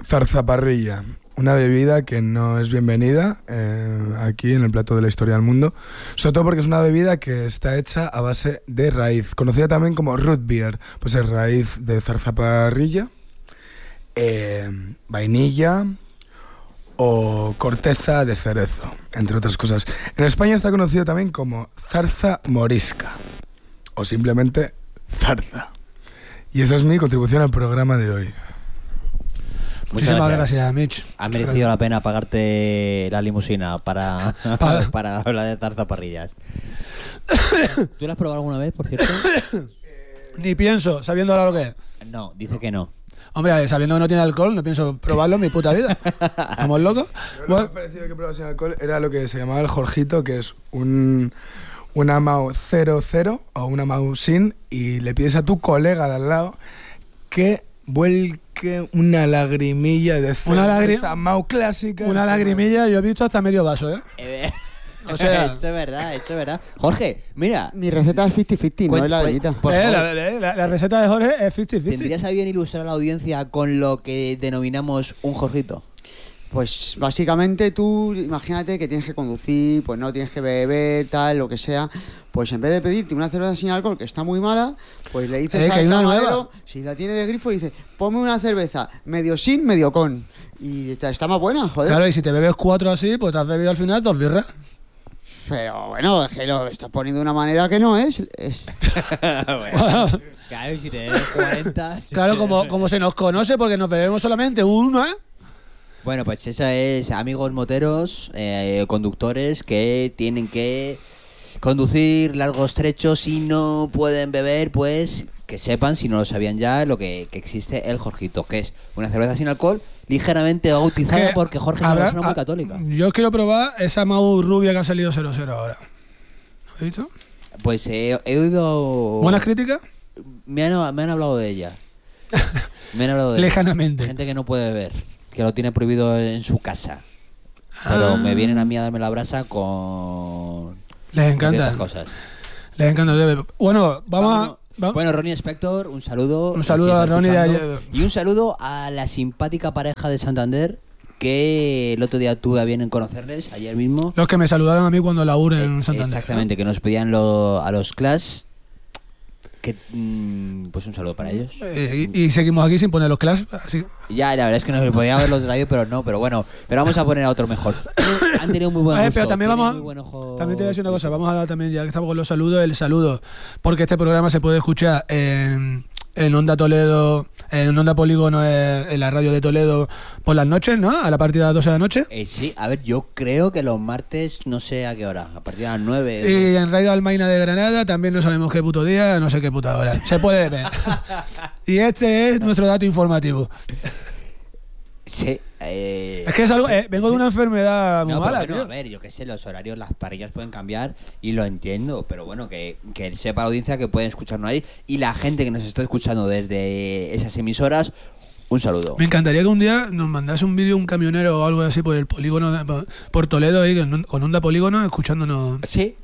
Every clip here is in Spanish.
Zarzaparrilla, una bebida que no es bienvenida aquí en el plato de la historia del mundo, sobre todo porque es una bebida que está hecha a base de raíz, conocida también como root beer, pues es raíz de zarzaparrilla, vainilla o corteza de cerezo, entre otras cosas. En España está conocido también como zarza morisca o simplemente zarza. Y esa es mi contribución al programa de hoy. Muchísimas gracias, Mitch. Ha merecido la pena pagarte la limusina para hablar de zarzaparrillas. ¿Tú la has probado alguna vez, por cierto? Ni pienso, sabiendo ahora lo que es. No, dice que no. Hombre, sabiendo que no tiene alcohol, no pienso probarlo en mi puta vida. ¿Estamos locos? Lo más parecido que probaba sin alcohol era lo que se llamaba el Jorgito, que es una Mau 00 o una Mau sin, y le pides a tu colega de al lado que vuelque una lagrimilla de cerveza Mau clásica. Una lagrimilla, yo he visto hasta medio vaso, ¿eh? O sea, eso es verdad. Jorge, mira. Mi receta es 50-50, no es la bebida. La receta de Jorge es 50-50. ¿Tendrías a bien ilustrar a la audiencia con lo que denominamos un Jorgito? Pues básicamente tú imagínate que tienes que conducir, pues no tienes que beber, tal, lo que sea. Pues en vez de pedirte una cerveza sin alcohol que está muy mala, pues le dices al camarero, si la tiene de grifo, le dices, ponme una cerveza medio sin, medio con. Y está más buena, joder. Claro, y si te bebes 4 así, pues te has bebido al final 2 birras. Pero bueno, es que lo estás poniendo de una manera que no es. Bueno, claro, si te bebes 40... Claro, como se nos conoce, porque nos bebemos solamente una. Bueno, pues eso es, amigos moteros, conductores que tienen que conducir largos trechos y no pueden beber, pues que sepan, si no lo sabían ya, lo que existe el Jorgito, que es una cerveza sin alcohol, ligeramente bautizada porque Jorge es una persona muy católica. Yo quiero probar esa Mau rubia que ha salido 00 ahora. ¿Lo has visto? Pues he oído... ¿Buenas críticas? Me han hablado de ella. Lejanamente. Gente que no puede beber, que lo tiene prohibido en su casa. Pero me vienen a mí a darme la brasa con... Les encanta. Con cosas. Les encanta. Bueno, vamos. Bueno, Ronnie Spector, un saludo. Un saludo a Ronnie de ayer. Y un saludo a la simpática pareja de Santander, que el otro día tuve a bien en conocerles, ayer mismo. Los que me saludaron a mí cuando laburo en Santander. Exactamente, que nos pedían a los Clash. Que, pues un saludo para ellos. Y seguimos aquí sin poner los Clash. Así. Ya, la verdad es que nos podían haberlos traído, pero no. Pero bueno, vamos a poner a otro mejor. Han tenido muy buen gusto. Pero también también te voy a decir una cosa. Vamos a dar también, ya que estamos con los saludos, el saludo. Porque este programa se puede escuchar en Onda Toledo, en Onda Polígono, en la radio de Toledo por las noches, ¿no? A la partir de las 12 de la noche. Sí, a ver, yo creo que los martes, no sé a qué hora, a partir de las 9. Y en Radio Almaina de Granada también no sabemos qué puto día, no sé qué puta hora. Se puede ver. Y este es nuestro dato informativo. Sí. Es que es algo, vengo de una enfermedad muy mala, tío. tío. A ver, yo qué sé, los horarios, las parrillas pueden cambiar y lo entiendo, pero bueno, que sepa la audiencia que pueden escucharnos ahí y la gente que nos está escuchando desde esas emisoras, un saludo. Me encantaría que un día nos mandase un vídeo un camionero o algo así por el polígono, por Toledo, ahí, con Onda Polígono, escuchándonos. Sí.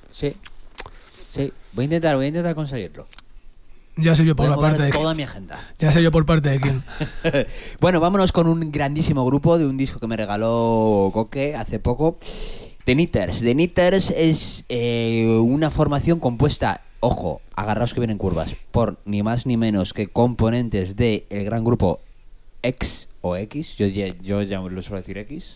Voy a intentar conseguirlo. Ya sé yo por la parte de toda mi agenda. Ya sé yo por parte de quién. Bueno, vámonos con un grandísimo grupo de un disco que me regaló Coque hace poco. The Knitters. The Knitters es una formación compuesta, ojo, agarraos que vienen curvas, por ni más ni menos que componentes del gran grupo X o X, yo ya lo suelo decir X,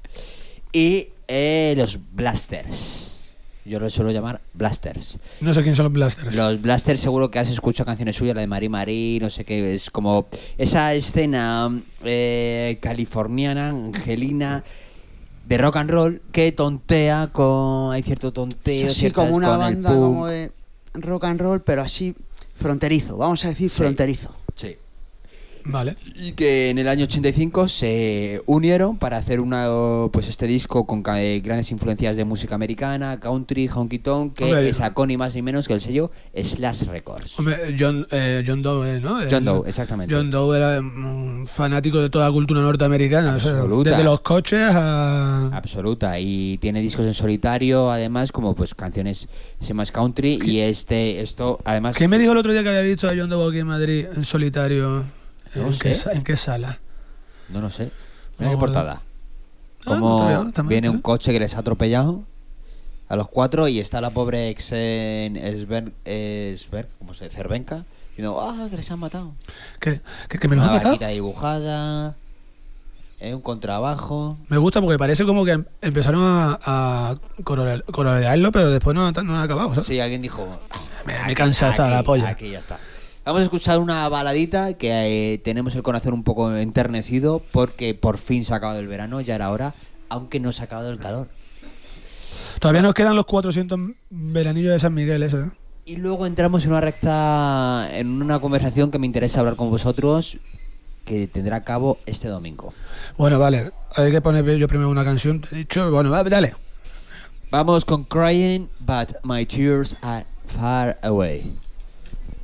y los Blasters. Yo lo suelo llamar Blasters. No sé quién son los Blasters. Los Blasters seguro que has escuchado canciones suyas, la de Marie Marie, no sé qué, es como esa escena californiana, angelina, de rock and roll, que tontea con... Hay cierto tonteo. Sí, como una banda como de rock and roll, pero así fronterizo, vamos a decir fronterizo. Sí. Vale. Y que en el año 85 se unieron para hacer pues este disco con grandes influencias de música americana, country, honky tonk, que sacó ni más ni menos que el sello Slash Records. Hombre, John Doe, ¿no? John Doe, exactamente. John Doe era un fanático de toda la cultura norteamericana. Absoluta. O sea, desde los coches a... Absoluta. Y tiene discos en solitario, además, como pues canciones más country. Y esto, además... ¿Quién me dijo el otro día que había visto a John Doe aquí en Madrid en solitario? No sé. ¿En qué sala? No lo sé. Mira No, qué portada. no Como está bien, también, viene está un coche que les ha atropellado a los 4 y está la pobre Exen Esberg, ¿cómo se dice? Cervenka. Diciendo, que les han matado. Que me los Una han matado. vaquita dibujada, un contrabajo. Me gusta porque parece como que empezaron a colorearlo, pero después no han acabado, ¿sabes? Sí, alguien dijo, Me cansa hasta la polla. Aquí ya está. Vamos a escuchar una baladita que tenemos el corazón un poco enternecido porque por fin se ha acabado el verano, ya era hora, aunque no se ha acabado el calor. Todavía nos quedan los 400 veranillos de San Miguel, eso, ¿eh? Y luego entramos en una recta, en una conversación que me interesa hablar con vosotros, que tendrá a cabo este domingo. Bueno, vale. Hay que poner yo primero una canción. Te he dicho, bueno, dale. Vamos con Crying, but my tears are far away.